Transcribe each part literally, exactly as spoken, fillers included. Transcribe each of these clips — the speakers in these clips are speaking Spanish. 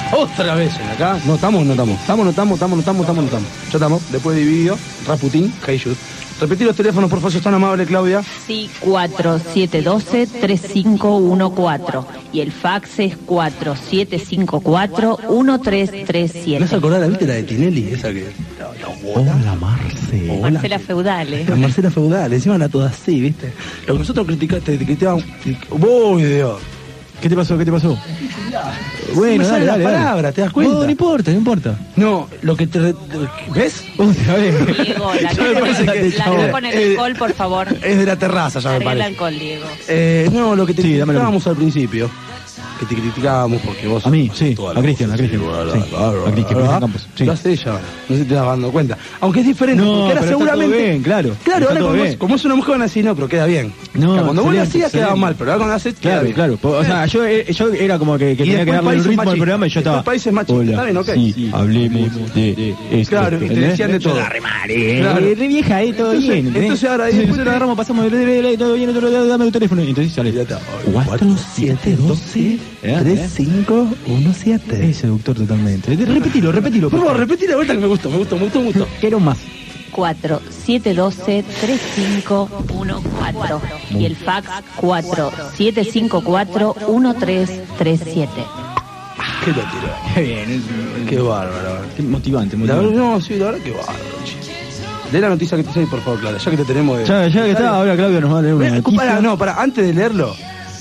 Otra vez en acá. No estamos, no estamos. Estamos, no estamos, estamos, no estamos, estamos, no estamos. Ya estamos. Después dividido. Rasputín, Hey Jude. Repetí los teléfonos, por favor, si es tan amable, Claudia. Sí, cuatro siete uno dos, tres cinco uno cuatro. Y el fax es cuatro siete cinco cuatro, uno tres tres siete. ¿Me vas a acordar la viste la de Tinelli? Esa que... Hola, Marce. Hola. Marcela Feudal, ¿eh? La Marcela Feudal. Encima era toda así, ¿viste? Lo que nosotros criticamos, te criticábamos... ¡Uy, Dios! ¿Qué te pasó? ¿Qué te pasó? Bueno, no dale, dale, la palabra, dale. ¿te das cuenta? No, no importa, no importa. No, lo que te... ¿Ves? Otra vez. Diego, la Ya me parece que- larga con el eh, alcohol, por favor. Es de la terraza, ya me Larga el parece. alcohol, Diego. Eh, no, lo que te Sí, dámelo. criticábamos al principio. Que te criticábamos porque vos... A mí, sí, toda a la Cristian, cosa, a Cristian, sí, bla, sí, bla, bla, a bla, Cristian, bla, Cristian Campos, sí. Lo hace ella, no sé si te estás dando cuenta. Aunque es diferente, No, porque ahora pero está seguramente... todo bien, claro. Claro, Está ahora todo como, bien. es, como es una mujer van a decir, no, pero queda bien. No, O sea, cuando vos lo excelente, hacías quedaba excelente. mal, pero ahora cuando lo haces queda Claro, bien. claro. O sea, yo, eh, yo era como que, que Y tenía que después darle el países ritmo al machistas. programa y yo estaba... Después países machistas, Hola, está bien, ok. sí, hablemos de esto. Claro, y te ¿entendés? decían de todo. Yo la remaré, Claro. re vieja, eh, todo Entonces- bien. ¿entendés? entonces ahora ahí Sí, después después te- lo agarramos, pasamos, de- de- de- todo bien, todo, dame tu teléfono. Y entonces sale... cuatro siete doce tres cinco uno siete. Es seductor totalmente. Repetilo, repetilo. Por favor, repetí la vuelta que me gustó, me gustó, me gustó, me gustó. Quiero más. cuatro siete uno dos, tres cinco uno cuatro. Y el fax cuatro siete cinco cuatro, uno tres tres siete. ¿Qué lo tiró? Qué bien, es, Qué bárbaro. qué motivante, La verdad, motivante. no, sí, la verdad que bárbaro, che. Lee la noticia que te ahí, por favor, Claudia, ya que te tenemos de... Ya, ya que está, ahora Claudio nos va a leer una Mira, noticia. para, no, para, antes de leerlo,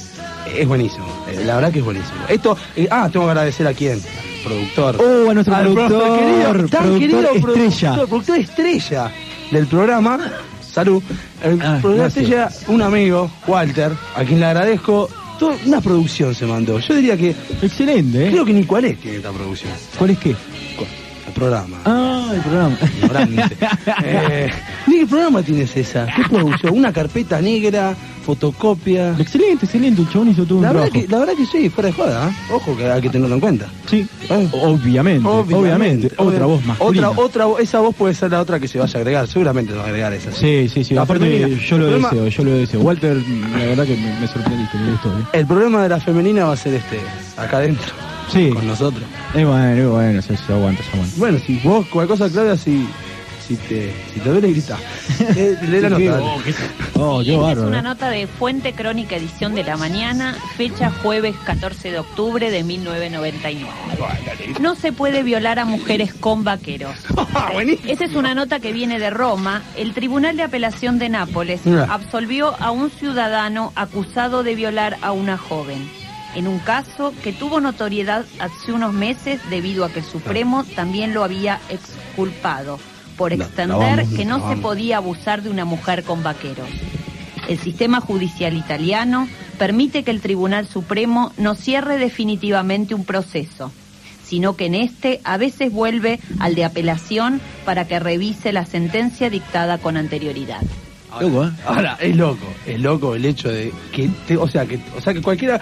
es buenísimo, eh, la verdad que es buenísimo. Esto, eh, ah, tengo que agradecer a quién, al productor. Oh, a nuestro Al productor, profe querido, tan productor querido estrella. Productor, productor estrella del programa. Salud. El Ah, productor gracias. estrella, un amigo, Walter, a quien le agradezco. Todo, una producción se mandó. Yo diría que, Excelente, ¿eh? creo que ni cuál es tiene esta producción. ¿Cuál es qué? El programa. Ah, el programa. Ignorante. eh, ni qué programa tienes esa. ¿Qué producción? Una carpeta negra, fotocopia. Excelente, excelente. El chabón hizo todo un La verdad, trabajo. que, la verdad que sí, fuera de joda, ¿eh? Ojo que hay que tenerlo en cuenta. Sí, Eh. obviamente, obviamente. Otra voz masculina. Otra, otra, vo- esa voz puede ser la otra que se vaya a agregar. Seguramente se va a agregar esa. Sí, sí, sí. La Aparte, femenina. yo lo El problema- deseo, yo lo deseo. Walter, la verdad que me, me sorprendiste, me gustó, ¿eh? El problema de la femenina va a ser este, acá adentro, Sí. con nosotros. Es bueno, es bueno, se, se aguanta, se aguanta. Bueno, si vos, cualquier cosa, Claudia, si, si te, si te duele, grita. Eh, lee la nota. dale. Oh, qué Es bárbaro. una nota de Fuente Crónica Edición de la Mañana, fecha jueves catorce de octubre de mil novecientos noventa y nueve. No se puede violar a mujeres con vaqueros. Buenísimo. Esa es una nota que viene de Roma. El Tribunal de Apelación de Nápoles Mira. absolvió a un ciudadano acusado de violar a una joven, en un caso que tuvo notoriedad hace unos meses debido a que el Supremo también lo había exculpado por La- la extender vamos, que no la se vamos. podía abusar de una mujer con vaqueros. El sistema judicial italiano permite que el Tribunal Supremo no cierre definitivamente un proceso, sino que en este a veces vuelve al de apelación para que revise la sentencia dictada con anterioridad. Loco, ¿eh? Ahora, es loco, es loco el hecho de que, te- o sea, que, o sea, que cualquiera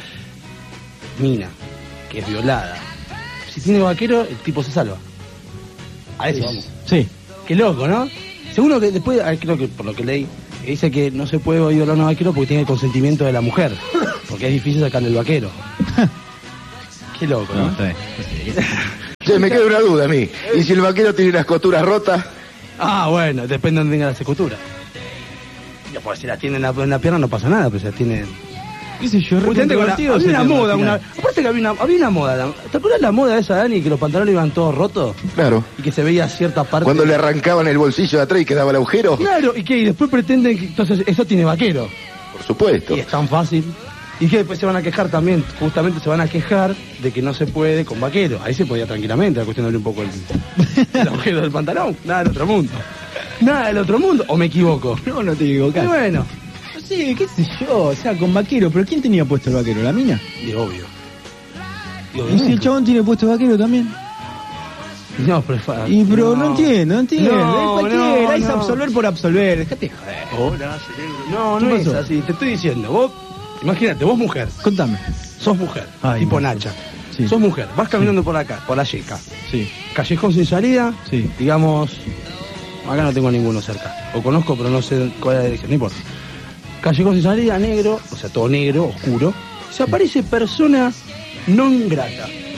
mina que es violada, si tiene vaquero, el tipo se salva. A eso vamos. Sí. Qué loco, ¿no? Seguro que después, ah, creo que por lo que leí, que dice que no se puede violar a un vaquero porque tiene el consentimiento de la mujer, porque es difícil sacarle el vaquero. Qué loco, No, ¿no? está bien. Che, me queda una duda a mí. ¿Y si el vaquero tiene las costuras rotas? Ah, bueno, depende de donde tenga la escultura. Ya, pues si la tiene en la, en la pierna no pasa nada, pero si la tiene... ¿Qué sé yo? Justamente con la- Recontrovertido había ese una tema, moda, al una, final. aparte que había una, había una moda. la- ¿Te acuerdas la moda esa, Dani, que los pantalones iban todos rotos Claro. y que se veía cierta parte? Cuando le arrancaban el bolsillo de atrás y quedaba el agujero. Claro, y que y después pretenden que entonces eso tiene vaquero. Por supuesto. Y es tan fácil. Y que después se van a quejar también, justamente se van a quejar de que no se puede con vaquero. Ahí se podía tranquilamente, la cuestión de abrir un poco el, el agujero del pantalón. Nada del otro mundo. Nada del otro mundo, o me equivoco. No, no te Y equivocás. bueno, No sé, qué sé yo, o sea, con vaquero. ¿Pero quién tenía puesto el vaquero? ¿La mina? y obvio. Y ¿Y si el obviamente. chabón tiene puesto vaquero también? No, pero es fa- Y pero no, entiendo, no entiendo. No, es cualquiera, no, es no. absolver por absolver. Dejate joder. Hola, cerebro. No, ¿Qué no es pasó? así. Te estoy diciendo, vos, imagínate, vos mujer, Contame. sos mujer, Ay, tipo no. Nacha. Sí. Sos mujer, vas caminando por acá, por la yeca. Sí. Callejón sin salida, Sí. digamos, acá no tengo ninguno cerca. O conozco, pero no sé cuál es la dirección, no importa. Callejón sin salida, negro, o sea, todo negro, oscuro. Se aparece persona non grata.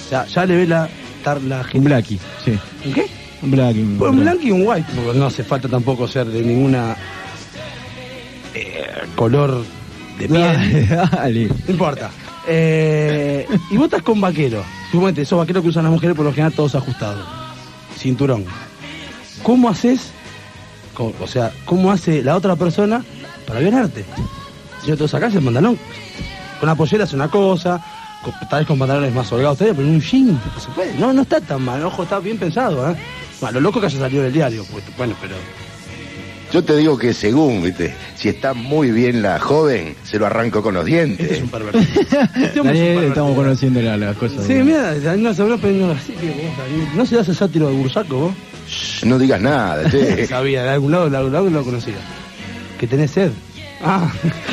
O sea, ya le ve la... Tar, la Un Blackie, sí. ¿Un qué? Un Blackie. Un, Pues un Blackie y un White, porque no hace falta tampoco ser de ninguna eh, color de piel. Dale, dale. No importa. Eh, y vos estás con vaquero. Suponete, esos vaqueros que usan las mujeres por lo general todos ajustados. Cinturón. ¿Cómo haces? co- O sea, ¿cómo hace la otra persona para violarte? Si no te lo sacás el pantalón. Con la pollera es una cosa, con- tal vez con pantalones más holgados todavía, pero en un jean no se puede. No, no está tan mal, ojo, está bien pensado, ¿eh? Bueno, lo loco que haya salido del diario, pues, bueno, pero... Yo te digo que según, viste, si está muy bien la joven, se lo arranco con los dientes. Este es un pervertido. Este hombre es un Daniel, pervertido. estamos conociendo las la cosas. Sí, mira, no se habló pero así que vos, Daniel. ¿No se hace sátiro de Bursaco vos? Shh, no digas nada, che. Sabía, de algún lado, de algún lado lo conocía. Que tenés sed. Ah.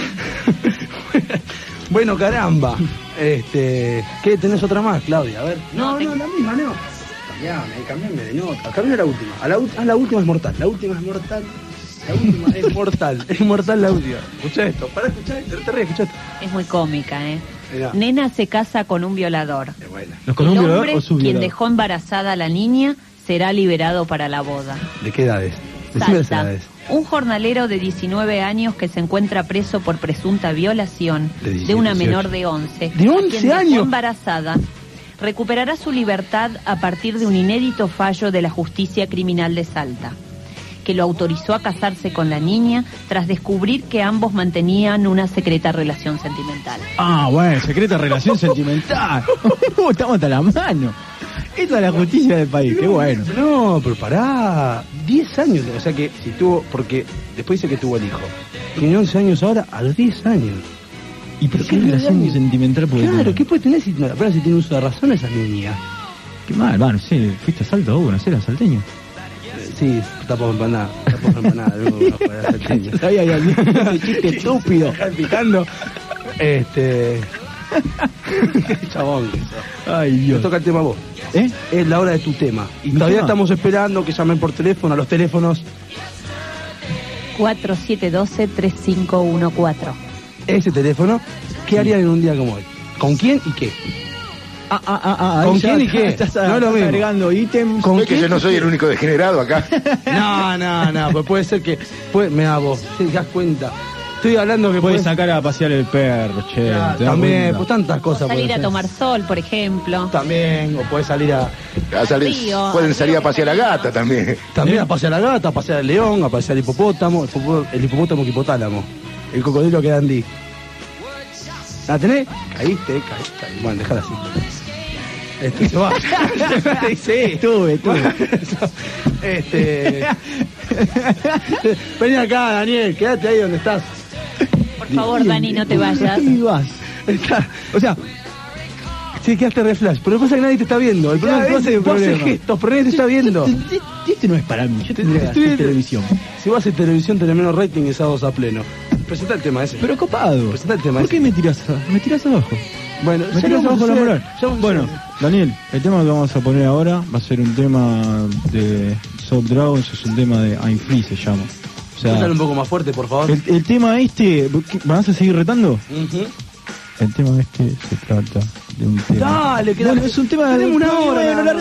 Bueno, caramba. Este, ¿qué tenés otra más, Claudia? A ver. No, No, no, tengo- la misma, no. Cambiame, cambiame de nota. Cambiame la última. A la, ult- ah, la última es mortal. La última es mortal. La última es mortal. Es mortal la última. Escuchá esto. Para escuchar esto. Te ríes, escuchá esto. Es muy cómica, ¿eh? Mirá. Nena se casa con un violador. Qué buena. ¿Nos con El un violador hombre, o su quien violador? dejó embarazada a la niña, será liberado para la boda. ¿De qué edades? Decime las Salta. edades. Un jornalero de diecinueve años que se encuentra preso por presunta violación De diecisiete, de una dieciocho. menor de once, ¿De a once quien dejó años? embarazada, recuperará su libertad a partir de un inédito fallo de la justicia criminal de Salta, que lo autorizó a casarse con la niña tras descubrir que ambos mantenían una secreta relación sentimental. Ah, bueno, secreta relación sentimental. Estamos hasta la mano. Esa es la justicia del país, qué bueno. No, pero pará. diez años. O sea que si tuvo. Porque después dice que tuvo el hijo. Tiene once años ahora, a los diez años. ¿Y por qué ¿Qué relación relación? sentimental puede Claro, tener? ¿qué puede tener si no, apenas si tiene uso de razón esa niña? Qué mal, bueno, sí, fuiste a Salta vos, ¿conocés la salteña? Eh, Sí, tapo empanada. Tapo empanada. Luego bajo de la salteña. Sabía que había ese chiste estúpido. Están picando. Este. Qué chabón que sos. Ay, Te Dios. toca el tema a vos. ¿Eh? Es la hora de tu tema. Y ¿Mi todavía tema? estamos esperando que llamen por teléfono a los teléfonos. cuatro siete uno dos, tres cinco uno cuatro. Ese teléfono. ¿Qué harían en un día como hoy? ¿Con quién y qué? Ah, ah, ah, ah, ¿Con ahí ya quién y qué? Estás, No es lo estás mismo. agregando ítems. ¿Con Es que qué? yo no soy el único degenerado acá. No, no, no, pues puede ser que. Puede, me da vos, te das cuenta. Estoy hablando que Puedes puede- sacar a pasear el perro, che. Ah, ¿te das también, cuenta? pues tantas cosas. Salir puede a ser. tomar sol, por ejemplo. También, o puedes salir a. A salir- Río, pueden al salir a río pasear a la gata también. También a pasear a la gata, a pasear al león, a pasear el hipopótamo, el, hipopo- el hipopótamo que hipotálamo, el cocodrilo que Andy. ¿La tenés? Caíste, caíste. Bueno, dejala así. Este, se va. Sí, Estuve, estuve. Este. Vení acá, Daniel, quédate ahí donde estás. Por favor, Dani, no te vayas. Y vas. Está. O sea, Sí, quedaste re flash, pero pasa que nadie te está viendo. El problema ese es es que el vos haces problema. gestos, pero nadie te está viendo. Este no es para mí, yo tendría que Estoy- hacer televisión. Si vos haces televisión, tenés menos rating y sábados a pleno. Presenta el tema ese. Pero copado. Presenta el tema ¿Por ese. qué me tirás, a- me tirás abajo? Bueno, Me ya tiras lo vamos abajo a la hacer, moral. ya vamos a Bueno, hacer. Daniel, el tema que vamos a poner ahora va a ser un tema de Soft Dragons, es un tema de I'm Free, se llama. O sea, Contale un poco más fuerte, por favor. el, el tema este, ¿qué- ¿vas a seguir retando? Ujú. El tema este se trata de un tema. Dale, que Bueno, la- es un tema de tenemos una hora, Bueno, nada larga